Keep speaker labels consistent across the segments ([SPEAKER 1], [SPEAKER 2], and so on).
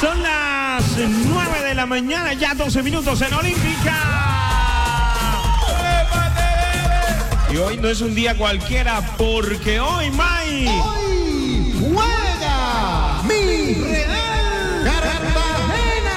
[SPEAKER 1] Son las 9 de la mañana, ya 12 minutos en Olímpica. Y hoy no es un día cualquiera porque hoy, May,
[SPEAKER 2] hoy juega mi Real Cartagena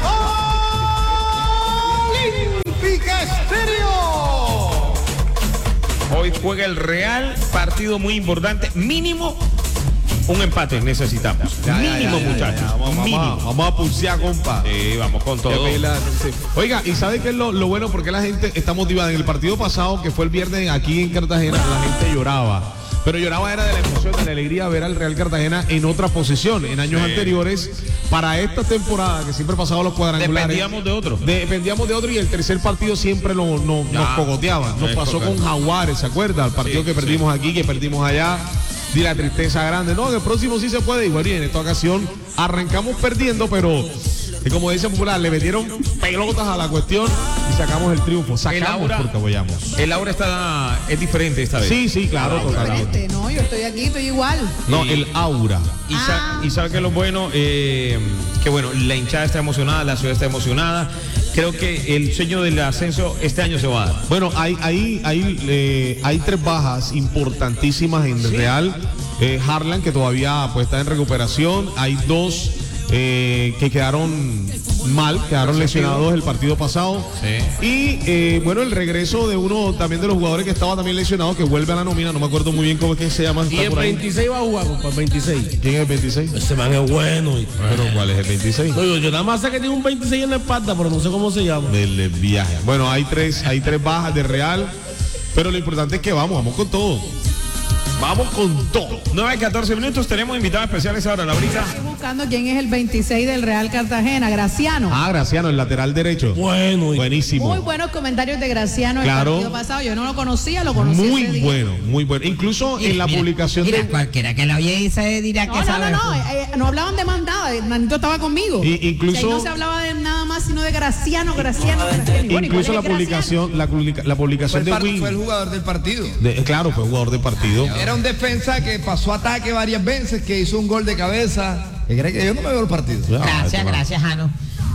[SPEAKER 2] Olímpica Estéreo.
[SPEAKER 1] hoy juega el Real, partido muy importante, mínimo un empate necesitamos. Mínimo, muchachos.
[SPEAKER 3] Vamos a pulsear, compa.
[SPEAKER 1] Vamos con todo.
[SPEAKER 3] Oiga, ¿y sabe qué es lo bueno? Porque la gente está motivada. En el partido pasado, que fue el viernes aquí en Cartagena, la gente lloraba. Pero lloraba era de la emoción, de la alegría de ver al Real Cartagena en otra posición. En años anteriores, para esta temporada, que siempre pasaba los cuadrangulares.
[SPEAKER 1] Dependíamos de otro.
[SPEAKER 3] Dependíamos de otro y el tercer partido siempre nos cogoteaba. Nos pasó con Jaguares, ¿se acuerda? El partido que perdimos aquí, que perdimos allá. De la tristeza grande. No, en el próximo sí se puede. Y bueno, en esta ocasión arrancamos perdiendo, pero como dice popular, le metieron pelotas a la cuestión y sacamos el triunfo. Sacamos porque apoyamos.
[SPEAKER 1] El aura es diferente esta vez.
[SPEAKER 3] Sí, claro, totalmente.
[SPEAKER 4] No, yo estoy aquí, estoy igual.
[SPEAKER 3] No, el aura.
[SPEAKER 1] Y sabe que lo bueno, que bueno, la hinchada está emocionada, la ciudad está emocionada. Creo que el sueño del ascenso este año se va a dar.
[SPEAKER 3] Bueno, hay tres bajas importantísimas en el Real. Harlan, que todavía pues está en recuperación. Hay dos que quedaron mal, quedaron lesionados el partido pasado. Y bueno, el regreso de uno también de los jugadores que estaba también lesionado, que vuelve a la nómina, no me acuerdo muy bien cómo es que se llama.
[SPEAKER 2] Y el 26 va a jugar, compa, el 26.
[SPEAKER 3] ¿Quién es el 26?
[SPEAKER 2] Ese man es bueno.
[SPEAKER 3] Pero ¿cuál es el 26?
[SPEAKER 2] No, yo nada más sé que tiene un 26 en la espalda, pero no sé cómo se llama.
[SPEAKER 3] Del viaje. Bueno, hay tres bajas de Real, pero lo importante es que vamos con todo. Vamos con todo.
[SPEAKER 1] 9:14 minutos, tenemos invitados especiales ahora, Laurita.
[SPEAKER 4] Estoy buscando quién es el 26 del Real Cartagena, Graciano.
[SPEAKER 3] Graciano, el lateral derecho.
[SPEAKER 2] Bueno,
[SPEAKER 3] buenísimo.
[SPEAKER 4] Muy buenos comentarios de Graciano el partido pasado. Yo no lo conocía, lo conocí.
[SPEAKER 3] Muy bueno. Incluso en la publicación
[SPEAKER 5] de cualquiera que la oye dice dirá que sabe.
[SPEAKER 4] No hablaban de mandada, Nanito estaba conmigo.
[SPEAKER 3] Incluso
[SPEAKER 4] no se hablaba de nada más sino de Graciano.
[SPEAKER 3] Incluso la publicación de Win.
[SPEAKER 6] Fue el jugador del partido.
[SPEAKER 3] Claro, fue jugador del partido.
[SPEAKER 6] Era un defensa que pasó ataque varias veces, que hizo un gol de cabeza. Yo no me veo el partido.
[SPEAKER 5] Gracias, Jano.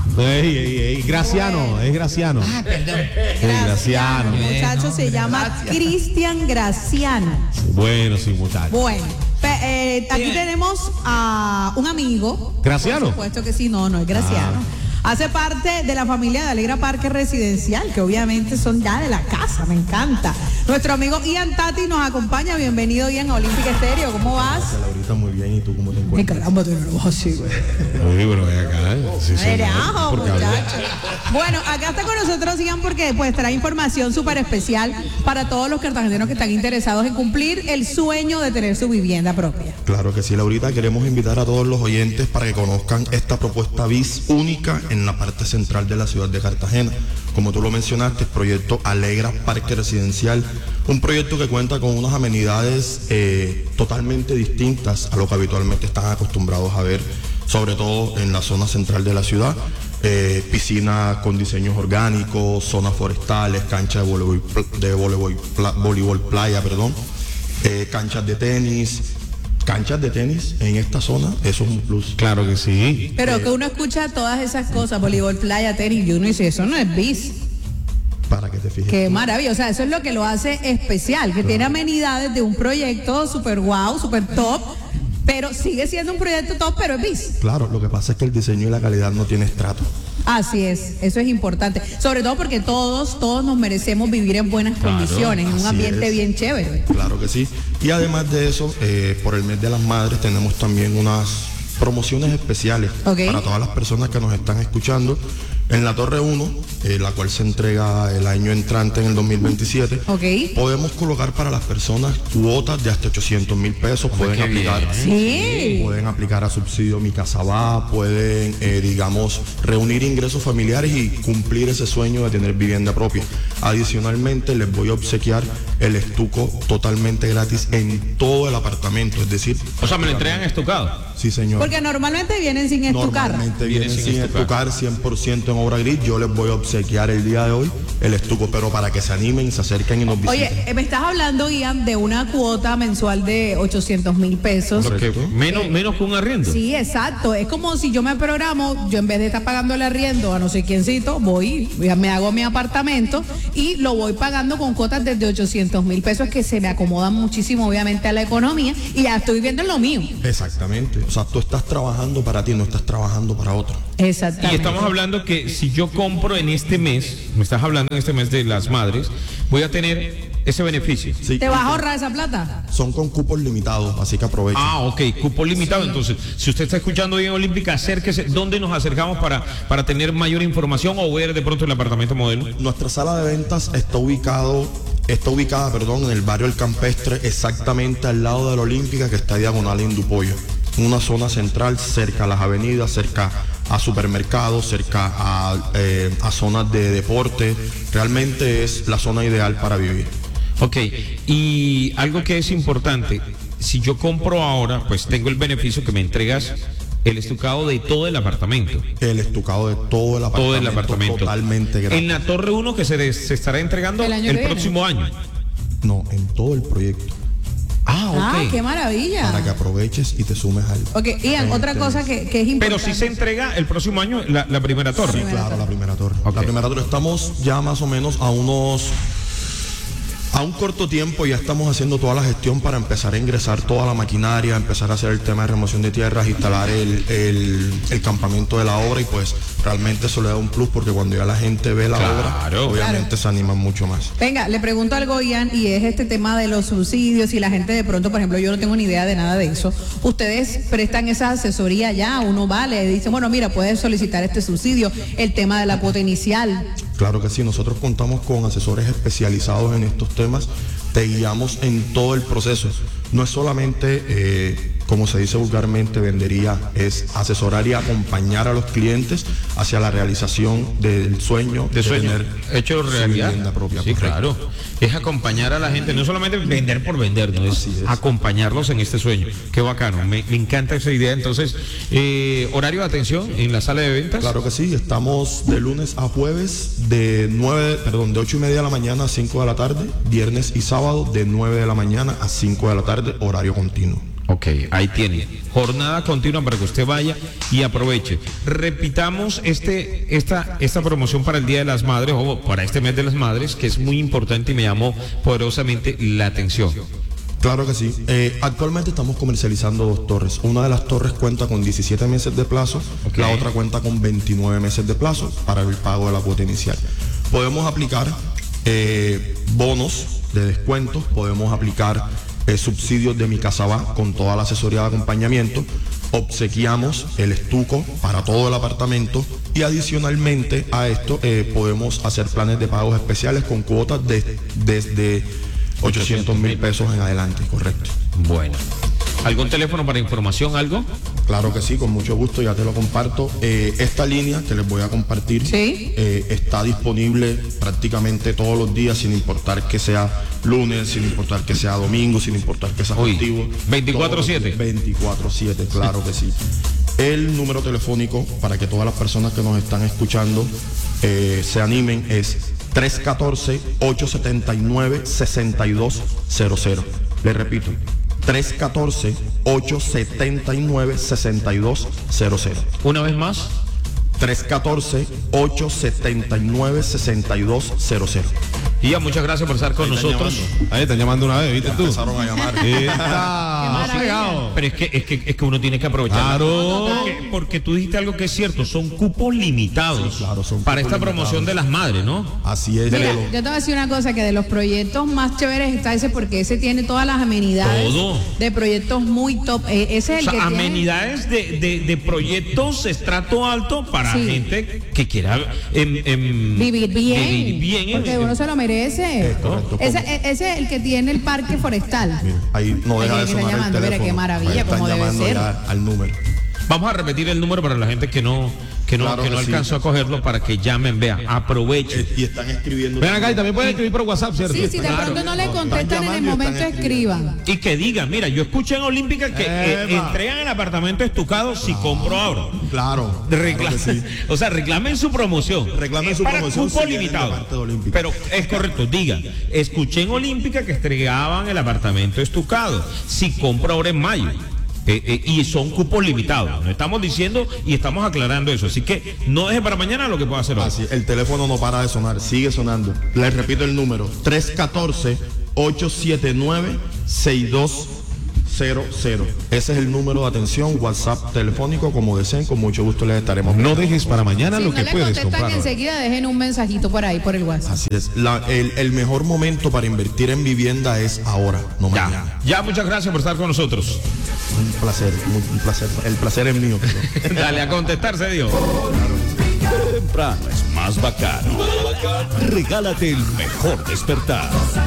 [SPEAKER 3] Graciano, es Graciano.
[SPEAKER 5] Perdón.
[SPEAKER 3] Graciano.
[SPEAKER 4] El muchacho se llama Cristian Graciano.
[SPEAKER 3] Bueno, sí, muchacho.
[SPEAKER 4] Bueno, aquí tenemos a un amigo.
[SPEAKER 3] ¿Graciano?
[SPEAKER 4] Por supuesto que sí, no es Graciano. Hace parte de la familia de Alegra Parque Residencial, que obviamente son ya de la casa, me encanta. Nuestro amigo Ian Tati nos acompaña. Bienvenido, Ian, a Olímpica Estéreo. ¿Cómo vas?
[SPEAKER 3] Laurita, muy bien. ¿Y tú cómo te encuentras?
[SPEAKER 4] Caramba, tú no lo vas así, güey.
[SPEAKER 3] Oye, pero ve acá.
[SPEAKER 4] Muchacho. Bueno, acá está con nosotros Ian porque pues trae información súper especial para todos los cartageneros que están interesados en cumplir el sueño de tener su vivienda propia.
[SPEAKER 7] Claro que sí, Laurita. Queremos invitar a todos los oyentes para que conozcan esta propuesta BIS única en la parte central de la ciudad de Cartagena. Como tú lo mencionaste, el proyecto Alegra Parque Residencial, un proyecto que cuenta con unas amenidades totalmente distintas a lo que habitualmente están acostumbrados a ver, sobre todo en la zona central de la ciudad. Piscina con diseños orgánicos, zonas forestales, cancha de voleibol playa, canchas de tenis. Canchas de tenis en esta zona, eso es un plus.
[SPEAKER 3] Claro que sí.
[SPEAKER 4] Pero que uno escucha todas esas cosas, voleibol, playa, tenis, y uno dice, eso no es bis.
[SPEAKER 7] Para que te fijes.
[SPEAKER 4] Qué maravilla, o sea, eso es lo que lo hace especial, que tiene amenidades de un proyecto super wow, super top, pero sigue siendo un proyecto top, pero es bis.
[SPEAKER 7] Claro, lo que pasa es que el diseño y la calidad no tiene estrato.
[SPEAKER 4] Así es, eso es importante, sobre todo porque todos nos merecemos vivir en buenas condiciones, en un ambiente bien chévere.
[SPEAKER 7] Claro que sí, y además de eso, por el mes de las madres tenemos también unas promociones especiales para todas las personas que nos están escuchando. En la Torre 1, la cual se entrega el año entrante en el 2027, podemos colocar para las personas cuotas de hasta 800,000 pesos. Pueden aplicar, pueden aplicar a subsidio Mi Casa Va, pueden, reunir ingresos familiares y cumplir ese sueño de tener vivienda propia. Adicionalmente, les voy a obsequiar el estuco totalmente gratis en todo el apartamento, es decir...
[SPEAKER 1] O sea, ¿me lo entregan estucado?
[SPEAKER 7] Sí, señor.
[SPEAKER 4] Porque normalmente vienen sin estucar.
[SPEAKER 7] Normalmente vienen sin estucar, 100% en obra gris. Yo les voy a obsequiar el día de hoy el estuco, pero para que se animen, se acerquen y nos visiten.
[SPEAKER 4] Oye, me estás hablando, Ian, de una cuota mensual de 800,000 pesos.
[SPEAKER 1] Menos que un arriendo.
[SPEAKER 4] Sí, exacto. Es como si yo me programo, yo en vez de estar pagando el arriendo a no sé quiéncito, me hago mi apartamento y lo voy pagando con cuotas desde 800,000 pesos que se me acomodan muchísimo, obviamente, a la economía y ya estoy viviendo en lo mío.
[SPEAKER 7] Exactamente. O sea, tú estás trabajando para ti, no estás trabajando para otro.
[SPEAKER 4] Exactamente.
[SPEAKER 1] Y estamos hablando que si yo compro en este mes, me estás hablando en este mes de las madres, voy a tener ese beneficio.
[SPEAKER 7] Sí.
[SPEAKER 4] ¿Te vas a ahorrar esa plata?
[SPEAKER 7] Son con cupos limitados, así que aprovechen.
[SPEAKER 1] Ok, cupo limitado. Entonces, si usted está escuchando bien Olímpica, acérquese. ¿Dónde nos acercamos para tener mayor información o ver de pronto el apartamento modelo?
[SPEAKER 7] Nuestra sala de ventas está ubicada, en el barrio El Campestre, exactamente al lado de la Olímpica, que está diagonal en Indupollo. Una zona central, cerca a las avenidas, cerca a supermercados, cerca a zonas de deporte. Realmente es la zona ideal para vivir.
[SPEAKER 1] Ok, y algo que es importante, si yo compro ahora, pues tengo el beneficio que me entregas el estucado de todo el apartamento.
[SPEAKER 7] El estucado de todo el apartamento.
[SPEAKER 1] Todo el apartamento.
[SPEAKER 7] Totalmente gratis.
[SPEAKER 1] En la Torre 1 que se estará entregando el próximo año.
[SPEAKER 7] No, en todo el proyecto.
[SPEAKER 1] Ok.
[SPEAKER 4] ¡Qué maravilla!
[SPEAKER 7] Para que aproveches y te sumes al...
[SPEAKER 4] Ok, Ian, otra cosa que es importante.
[SPEAKER 1] Pero si se entrega el próximo año la primera torre.
[SPEAKER 7] Sí, claro, la primera torre.
[SPEAKER 1] Okay.
[SPEAKER 7] La primera torre, estamos ya más o menos a un corto tiempo, ya estamos haciendo toda la gestión para empezar a ingresar toda la maquinaria, empezar a hacer el tema de remoción de tierras, instalar el campamento de la obra, y pues realmente eso le da un plus, porque cuando ya la gente ve la obra, obviamente se animan mucho más.
[SPEAKER 4] Venga, le pregunto algo, Ian, y es este tema de los subsidios, y la gente de pronto, por ejemplo, yo no tengo ni idea de nada de eso. ¿Ustedes prestan esa asesoría ya? Uno le dice, bueno, mira, puedes solicitar este subsidio, el tema de la cuota inicial.
[SPEAKER 7] Claro que sí, nosotros contamos con asesores especializados en estos temas, te guiamos en todo el proceso. No es solamente, como se dice vulgarmente, vendería, es asesorar y acompañar a los clientes hacia la realización del sueño de tener
[SPEAKER 1] hecho realidad.
[SPEAKER 7] Vivienda propia.
[SPEAKER 1] Sí,
[SPEAKER 7] correcto.
[SPEAKER 1] claro. Es acompañar a la gente, no solamente vender por vender, no es acompañarlos en este sueño. Qué bacano, me encanta esa idea. Entonces, horario de atención en la sala de ventas.
[SPEAKER 7] Claro que sí, estamos de lunes a jueves de 8:30 de la mañana a 5 de la tarde, viernes y sábado de 9 de la mañana a 5 de la tarde, horario continuo.
[SPEAKER 1] Ok, ahí tiene. Jornada continua para que usted vaya y aproveche. Repitamos esta promoción para el Día de las Madres, o para este mes de las Madres, que es muy importante y me llamó poderosamente la atención.
[SPEAKER 7] Claro que sí. Actualmente estamos comercializando 2 torres. Una de las torres cuenta con 17 meses de plazo, la otra cuenta con 29 meses de plazo para el pago de la cuota inicial. Podemos aplicar bonos de descuentos, podemos aplicar subsidios de Mi Casa Va con toda la asesoría de acompañamiento, obsequiamos el estuco para todo el apartamento y adicionalmente a esto podemos hacer planes de pagos especiales con cuotas desde 800,000 pesos en adelante, correcto.
[SPEAKER 1] Bueno. ¿Algún teléfono para información, algo?
[SPEAKER 7] Claro que sí, con mucho gusto, ya te lo comparto. Esta línea que les voy a compartir está disponible prácticamente todos los días, sin importar que sea lunes, sin importar que sea domingo, sin importar que sea festivo.
[SPEAKER 1] 24/7.
[SPEAKER 7] 24/7, claro que sí. El número telefónico para que todas las personas que nos están escuchando se animen es 314-879-6200. Le repito, 314-879-6200.
[SPEAKER 1] Una vez más.
[SPEAKER 7] 314-879-6200.
[SPEAKER 1] Y ya, muchas gracias por estar con nosotros.
[SPEAKER 3] Ahí están llamando una vez, ¿viste tú?
[SPEAKER 7] Empezaron a llamar.
[SPEAKER 1] Pero es que uno tiene que aprovechar.
[SPEAKER 3] Claro.
[SPEAKER 1] Porque tú dijiste algo que es cierto, son cupos limitados,
[SPEAKER 7] Sí, claro, son
[SPEAKER 1] para
[SPEAKER 7] cupos
[SPEAKER 1] esta promoción de las madres, ¿no?
[SPEAKER 7] Así es.
[SPEAKER 4] Mira, yo te voy a decir una cosa, que de los proyectos más chéveres está ese, porque ese tiene todas las amenidades.
[SPEAKER 1] Todo.
[SPEAKER 4] De proyectos muy top. Ese es el que tiene
[SPEAKER 1] amenidades de proyectos estrato alto para gente que quiera
[SPEAKER 4] vivir bien, porque uno se lo merece.
[SPEAKER 7] Correcto.
[SPEAKER 4] Ese es el que tiene el parque forestal.
[SPEAKER 7] Ahí no deja de sonar el
[SPEAKER 4] llamando,
[SPEAKER 7] teléfono.
[SPEAKER 4] mira qué maravilla,
[SPEAKER 7] Ahí están
[SPEAKER 4] como debe
[SPEAKER 7] llamando
[SPEAKER 4] ser.
[SPEAKER 7] ya al número.
[SPEAKER 1] Vamos a repetir el número para la gente que no
[SPEAKER 7] Claro que sí.
[SPEAKER 1] alcanzó a cogerlo, para que llamen, vean, aprovechen.
[SPEAKER 7] Y están escribiendo.
[SPEAKER 3] Ven acá y también pueden escribir por WhatsApp, ¿cierto?
[SPEAKER 8] Sí, si de pronto no le contestan en el momento, escriban.
[SPEAKER 1] Y que digan, mira, yo escuché en Olímpica que entregan el apartamento estucado si compro ahora.
[SPEAKER 7] Claro.
[SPEAKER 1] Claro que sí. O sea, reclamen su promoción.
[SPEAKER 7] Reclamen
[SPEAKER 1] Es
[SPEAKER 7] su
[SPEAKER 1] para
[SPEAKER 7] promoción
[SPEAKER 1] cupo
[SPEAKER 7] si vienen de
[SPEAKER 1] limitado.
[SPEAKER 7] parte de Olímpica.
[SPEAKER 1] Pero es correcto, digan, escuché en Olímpica que entregaban el apartamento estucado si compro ahora en mayo. Y son cupos limitados. No estamos diciendo y estamos aclarando eso. Así que no deje para mañana lo que pueda hacer hoy.
[SPEAKER 7] Así, el teléfono no para de sonar, sigue sonando. Les repito el número, 314-879-6200. Ese es el número de atención, WhatsApp telefónico, como deseen, con mucho gusto les estaremos.
[SPEAKER 3] No dejes para mañana
[SPEAKER 8] Si
[SPEAKER 3] lo
[SPEAKER 8] no
[SPEAKER 3] que
[SPEAKER 8] le
[SPEAKER 3] puedes
[SPEAKER 8] contestan
[SPEAKER 3] comprar.
[SPEAKER 8] enseguida, dejen un mensajito por ahí, por el WhatsApp.
[SPEAKER 7] Así es, el mejor momento para invertir en vivienda es ahora, no mañana.
[SPEAKER 1] Ya, muchas gracias por estar con nosotros.
[SPEAKER 7] Un placer, el placer es mío.
[SPEAKER 1] Dale, a contestarse, Dios.
[SPEAKER 9] Temprano es más bacano. Regálate el mejor despertar.